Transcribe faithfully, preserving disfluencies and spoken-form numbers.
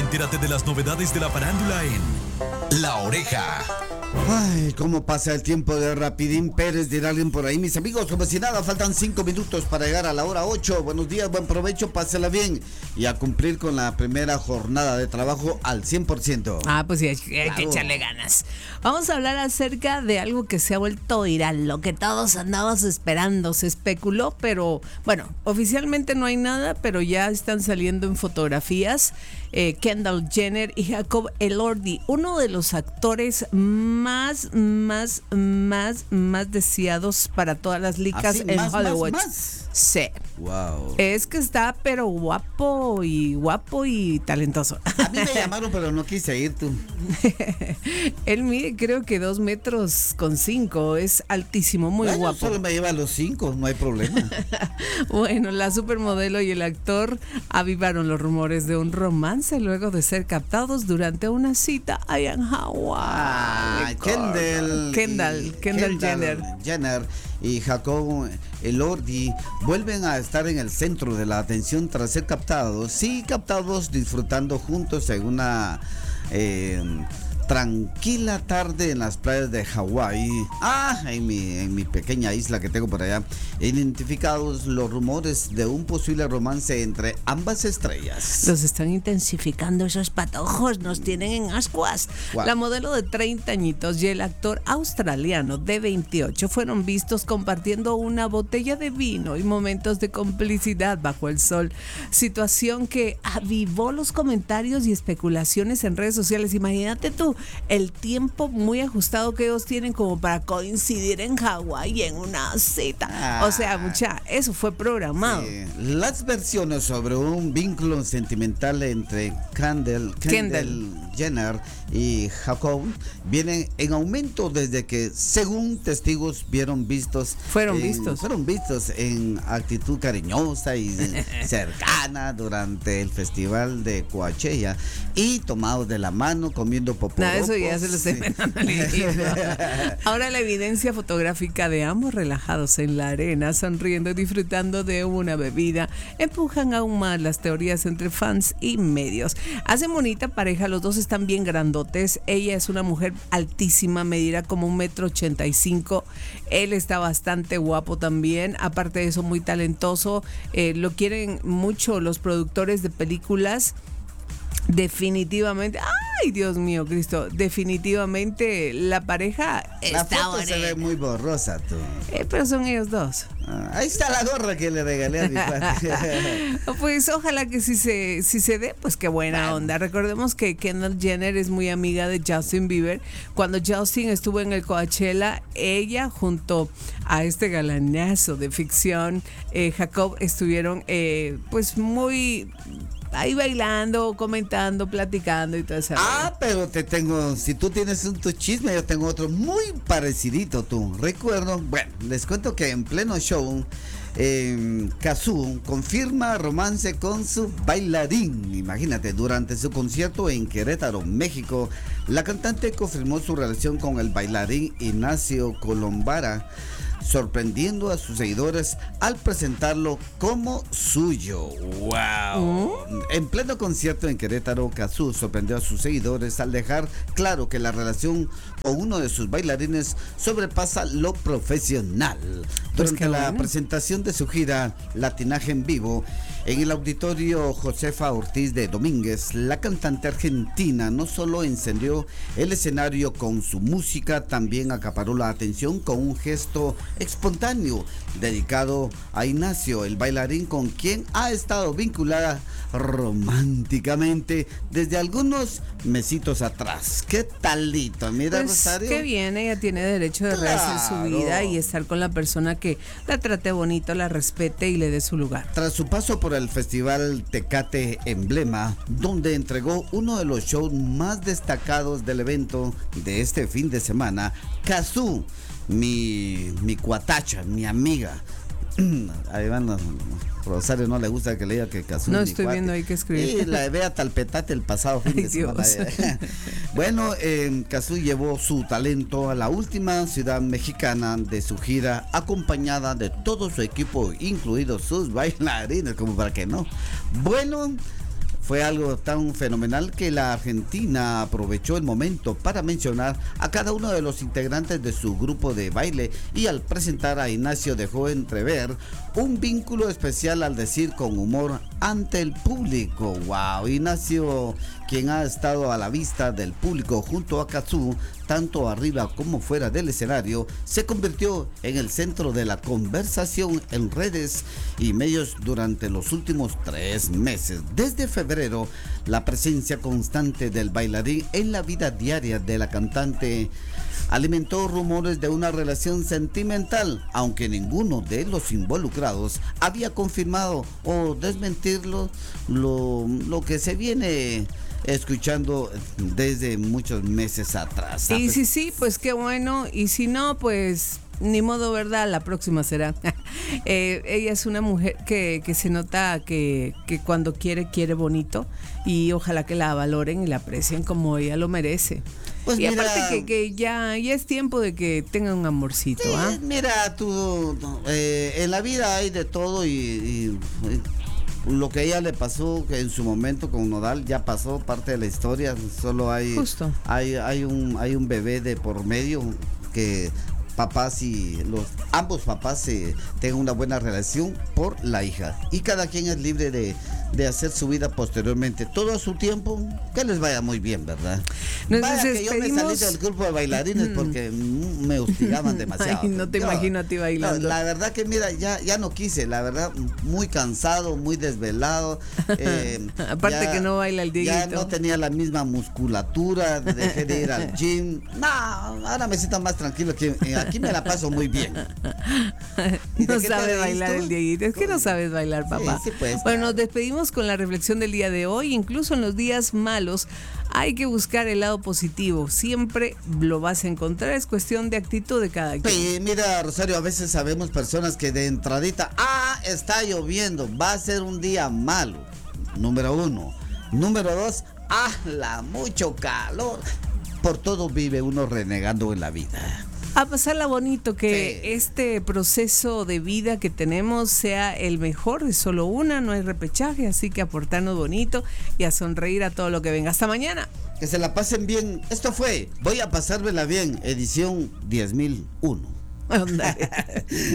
Entérate de las novedades de la farándula en La Oreja. Ay, cómo pasa el tiempo de Rapidín Pérez, dirá alguien por ahí. Mis amigos, como si nada, faltan cinco minutos para llegar a la hora ocho. Buenos días, buen provecho, pásela bien y a cumplir con la primera jornada de trabajo al cien por ciento. Ah, pues sí, hay, hay Claro. que echarle ganas. Vamos a hablar acerca de algo que se ha vuelto viral, lo que todos andamos esperando. Se especuló, pero bueno, oficialmente no hay nada, pero ya están saliendo en fotografías eh, Kendall Jenner y Jacob Elordi, uno de los actores más, más, más, más deseados para todas las licas ¿Así? en ¿Más, Hollywood. más, más? Sí. Wow. Es que está pero guapo y guapo y talentoso. A mí me llamaron, pero no quise ir tú. Él mide creo que dos metros con cinco, es altísimo, muy Bueno, guapo. solo me lleva a los cinco, no hay problema. Bueno, la supermodelo y el actor avivaron los rumores de un romance luego de ser captados durante una cita allá en Hawái. Ah, Kendall. Kendall, y- Kendall Jenner. Jenner y Jacob Elordi vuelven a estar en el centro de la atención tras ser captados, sí, captados disfrutando juntos en una eh, tranquila tarde en las playas de Hawái. Ah, en mi, en mi pequeña isla que tengo por allá. Identificados los rumores de un posible romance entre ambas estrellas. Los están intensificando esos patojos, nos tienen en ascuas. Wow. La modelo de treinta añitos y el actor australiano de veintiocho fueron vistos compartiendo una botella de vino y momentos de complicidad bajo el sol. Situación que avivó los comentarios y especulaciones en redes sociales. Imagínate tú, el tiempo muy ajustado que ellos tienen como para coincidir en Hawái en una cita. Ah. O sea, mucha, eso fue programado. Eh, las versiones sobre un vínculo sentimental entre Kendall, Kendall Jenner y Jacob vienen en aumento desde que, según testigos, vieron vistos. Fueron en- vistos. Fueron vistos en actitud cariñosa y cercana durante el festival de Coachella y tomados de la mano comiendo poporopos. No, eso ya se lo estoy Sí. inventando al inicio. Ahora la evidencia fotográfica de ambos relajados en la arena, sonriendo y disfrutando de una bebida, empujan aún más las teorías entre fans y medios. Hacen bonita pareja, los dos están bien grandotes. Ella es una mujer altísima, medirá como un metro ochenta y cinco. Él está bastante guapo también, aparte de eso muy talentoso. Eh, lo quieren mucho los productores de películas. Definitivamente, ay Dios mío Cristo, definitivamente la pareja La está foto se ve bonita. muy borrosa, tú. Eh, pero son ellos dos. Ah, ahí está la gorra que le regalé a mi padre. Pues ojalá que si se, si se dé, pues qué buena onda. Recordemos que Kendall Jenner es muy amiga de Justin Bieber. Cuando Justin estuvo en el Coachella, ella junto a este galanazo de ficción, eh, Jacob, estuvieron eh, pues muy ahí bailando, comentando, platicando y todo eso. Ah, pero te tengo, si tú tienes un tu chisme, yo tengo otro muy parecidito tú. Recuerdo, bueno, les cuento que en pleno show, eh, Cazzu confirma romance con su bailarín. Imagínate, durante su concierto en Querétaro, México, la cantante confirmó su relación con el bailarín Ignacio Colombara, sorprendiendo a sus seguidores al presentarlo como suyo. ¡Wow! En pleno concierto en Querétaro, Cazzu sorprendió a sus seguidores al dejar claro que la relación con uno de sus bailarines sobrepasa lo profesional. Pues Durante qué la bueno. presentación de su gira Latinaje en Vivo en el auditorio Josefa Ortiz de Domínguez, la cantante argentina no solo encendió el escenario con su música, también acaparó la atención con un gesto espontáneo dedicado a Ignacio, el bailarín con quien ha estado vinculada románticamente desde algunos mesitos atrás. ¿Qué talito? Mira, Pues Rosario. qué bien, ella tiene derecho de rehacer su Claro. vida y estar con la persona que la trate bonito, la respete y le dé su lugar. Tras su paso por el Festival Tecate Emblema, donde entregó uno de los shows más destacados del evento de este fin de semana, Cazzu, mi, mi cuatacha, mi amiga. Además, no, Rosario no le gusta que le diga que Cazzu No es mi estoy cuate. viendo ahí que escribir. Y la ve a Talpetate el pasado fin Ay, de semana. Dios. Bueno, eh, Cazzu llevó su talento a la última ciudad mexicana de su gira, acompañada de todo su equipo, incluidos sus bailarines, como para que no. Bueno, Fue algo tan fenomenal que la Argentina aprovechó el momento para mencionar a cada uno de los integrantes de su grupo de baile, y al presentar a Ignacio dejó entrever un vínculo especial al decir con humor ante el público. Wow, Ignacio, quien ha estado a la vista del público junto a Cazzu, tanto arriba como fuera del escenario, se convirtió en el centro de la conversación en redes y medios durante los últimos tres meses. Desde febrero, la presencia constante del bailarín en la vida diaria de la cantante alimentó rumores de una relación sentimental, aunque ninguno de los involucrados había confirmado o desmentirlo, lo, lo que se viene escuchando desde muchos meses atrás. Sí, sí, sí, pues qué bueno. Y si no, pues ni modo, ¿verdad? La próxima será. eh, ella es una mujer que, que se nota que, que cuando quiere, quiere bonito. Y ojalá que la valoren y la aprecien como ella lo merece. Pues y mira, aparte que, que ya, ya es tiempo de que tengan un amorcito, sí, ¿ah? mira, tú, eh, en la vida hay de todo y, y, y lo que a ella le pasó que en su momento con Nodal ya pasó parte de la historia. Solo hay, Justo. hay, hay un, hay un bebé de por medio que papás y los ambos papás eh, tengan una buena relación por la hija, y cada quien es libre de, de hacer su vida posteriormente, todo a su tiempo. Que les vaya muy bien, ¿verdad? Nos Vaya que yo me salí despedimos. del grupo de bailarines porque mm, me hostigaban demasiado. Ay, no te Yo- imagino a ti bailando. no, la verdad que mira, ya, ya no quise, la verdad, muy cansado, muy desvelado. eh, Aparte ya- que no baila el Ya Dieguito. no tenía la misma musculatura, dejé de ir al gym. No, ahora me siento más tranquilo, que eh, aquí me la paso muy bien. ¿Y de No qué te sabe reís bailar tú? el Dieguito. Es que no sabes bailar, papá. sí, pues, bueno, claro. nos despedimos con la reflexión del día de hoy. Incluso en los días malos hay que buscar el lado positivo. Siempre lo vas a encontrar. Es cuestión de actitud de cada quien. Sí, mira, Rosario, a veces sabemos personas que de entradita, ah, está lloviendo, va a ser un día malo. Número uno. Número dos, ah, la mucho calor. Por todo vive uno renegando en la vida. A pasarla bonito, que Sí. este proceso de vida que tenemos sea el mejor. Es solo una, no hay repechaje, así que aportarnos bonito y a sonreír a todo lo que venga. Hasta mañana. Que se la pasen bien. Esto fue Voy a pasármela bien, edición diez mil uno. Ándale.